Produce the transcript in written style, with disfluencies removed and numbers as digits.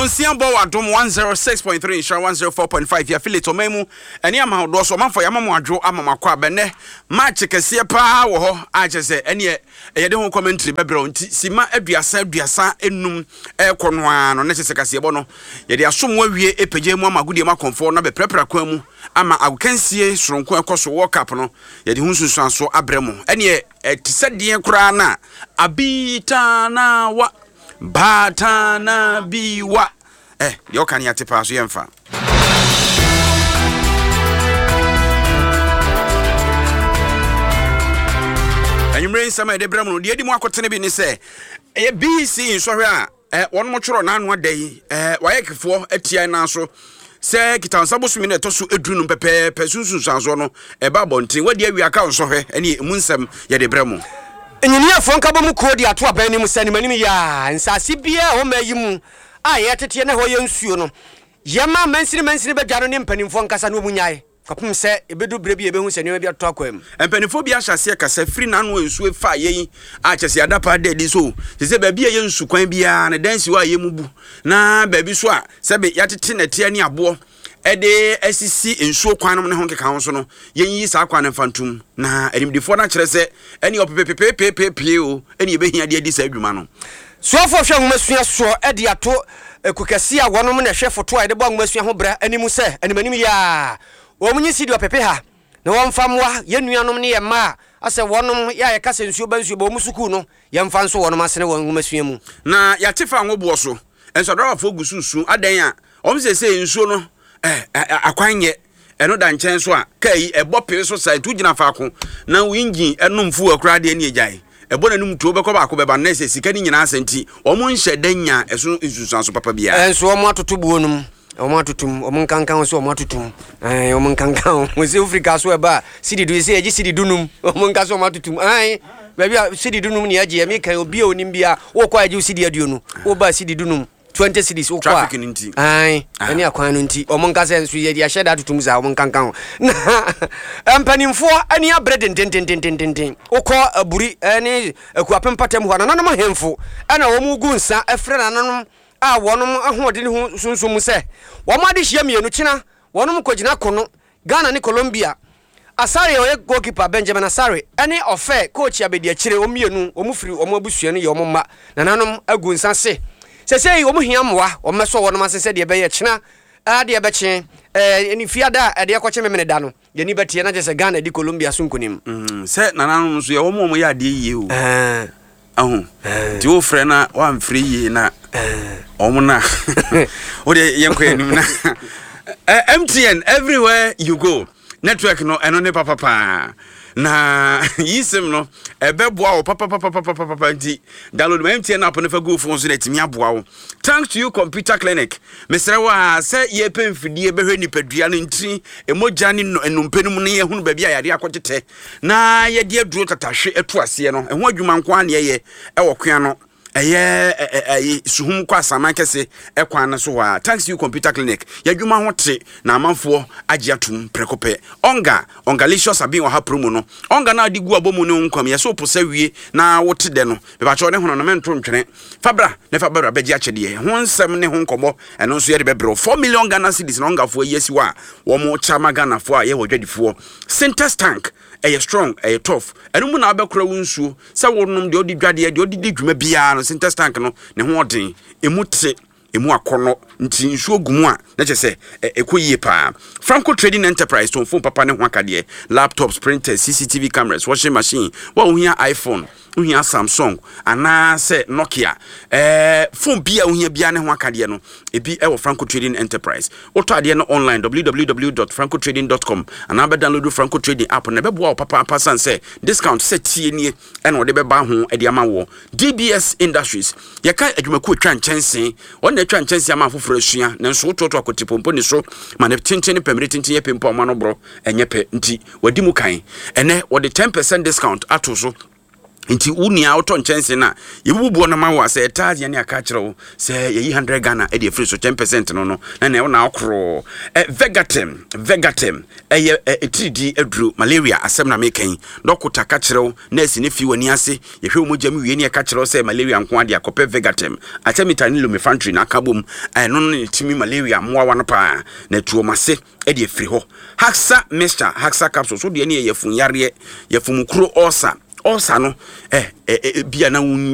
Nonsian Bo Adom 106.3 Share 104.5 ya affiliate omemu eni ama do so manfo ya mamu adwo ama makwa bene match kese pa wo ho achese eni ye de ho commentary bebro nti sima aduasa enum ekono ano ne chese kase bo no ye de asom wawie epeje mu amagudie makonfo na be prepara kwa mu ama agukansie soronko ekoso world cup no ye de hunsunsan so abremu eni tisadie kura na abita na wa Batana biwa yo kan ya tepa so yemfa anyumre nsama de bramu de edi mu akotene bi ni se BC nsohwe a won mo tworo na anu adai wayekefo atia na so se kitansabo sumi na toso edunu pepe sunsunsanso no ba bontin wadi awi aka nsohwe eni mu nsam ye de bramu Enyinia fonka bo mu kodi ato aban ni mu sani manim ya nsase bia ho mayimu a ye tete ne ho ye nsuo no yema mansini bedwaro ne mpanimfo nkasa no munyae kapum se ebedu brebi ebehu se ne bia to akwam mpanimfo bia hyase kasa firi na no nsuo fa ye a kyese adapa de so se baabi ye nsu kwan bia na dansi wa ye mubu na baabi so a se be yatete na tia ni abo ede asisi ensuo kwanom ne ho keka ho so no yenyi saa kwanom fantum na enimdifo na kyerɛ sɛ eni opepepepepepe o eni ebehia de adi saa adwuma no soafo hwɛ ngomasua so ede ato ekukasi a wonom na hwɛ foto a ede bɔ ngomasua ho bra animu sɛ animanim ya wo munyi sidi opepe ha na wonfamwa yenuanom ne yema asɛ wonom ya yɛkasa nsuo ba nsuo ba wo musuku no yɛmfa nso wonom asene wo ngomasua mu na yatefa ngobo so enso drawafo gususu adan a omsese nsuo no akwanye eno da nchen so a kai ebope so sai tu gina faako na wo engine enomfu akura de ne ejai ebo na num to bekọ ba ko beba na sika ni nyina asanti omo nhye danya eso nsusan so papa bia enso omo atoto buonum omo atotum omo nkankan so omo atotum omo nkankan mo se Africa so eba sidi du se eji sidi dunum omo nka so omo atotum baby sidi dunum ni aje me kan obi onim bia wo kwa aje sidi aduonu wo ba sidi dunum 20 cities ukwa traffic ninti ani akwan nti omonka se nsu ye dia sheda tutum za omonkankan empanimfo ani abrede ten ukwa aburi ani akuapempatem ho nanom hemfo ana omugu nsa efre nanom a wonom ahode ne ho sunsum se womade hia mienu kina wonom kogina kono Ghana ni Colombia Asare oye goalkeeper Benjamin Asare ani ofe coach abedi akire omienu omufiri omabusua ne ye omma nanom agu nsa se sese omo hiamwa omeso wono masese de beye kina ade beche eni fiada ade akoche memene da no ye ni betie na jese Ghana di Colombia sunkunim se nananum so ye omo ya de yie o ahu ti o frɛ na wa mfrɛ yie na omo na o de yenko enum na MTN everywhere you go network no eno ne papa na yisem no ebeboa o papa nti download my MTN app no fa go phone so na timi aboa wo thanks to you computer clinic mesre wa se ye pemfidie behwe nipadua no nti emoja ni enumpenum ne ye hunu ba bia yade akotete na ye de aduro tatahwe eto ase no eho adwuma nko an ye ewo kwan no suhum kwa saman kese ekwan na so wa thanks to you computer clinic yadwuma hote na amanfo agiatum prekope ongalicious abi wa ha promo no onga na adigu abomu ne nkwam ye so posa wie na wote de no be ba cho ne hono no mento ntwene fabra beji achede ho nsem ne ho nkomo eno so ye de bebro 4 million Ghana cedis no ngafo yesi wa wo mo chama Ghana fo a ye hodwadifo Sintex tank strong tough enu mu na abekura wonsuo se wonum de odi dwade de odi dwuma bia no Sintex tank no ne ho odin emu akono nti nsuo gumu a na chese ekoyie pa Franco Trading Enterprise ton phone papa ne ho akade laptops printers CCTV cameras washing machine wa ohia iPhone ohia Samsung ana se Nokia phone bia ohia bia ne ho akade no ebi e wo Franco Trading Enterprise oto ade no online www.francotrading.com ana be download Franco Trading app na be boa papa sanse discount set tie nie e no de be ba ho e de ama wo DBS Industries yeka adwumaku twa nchense na twa nchense ama afoforo asua nanso wototo akotipompo ni so ma ne tintin pemre tintin ye pempo ama no bro enye pe nti wadi mu kan ene wode 10% discount ato so nti unia auto nchense na yebubu na mawa se etazi yani akachiro se ye 100 Ghana e de free so 10% no na na na okro Vegatem eye etidi edru malaria asem na mekan dokota kachiro nurse ne fi wani ase ye hwe omojam wie ne kachiro se malaria nko ade akope Vegatem atemita ni lumefantry na kabom no no timi malaria moa no pa na tuomase e de free ho Haxa capsule so de ne ye fun yare ye fun kuro osa no bia na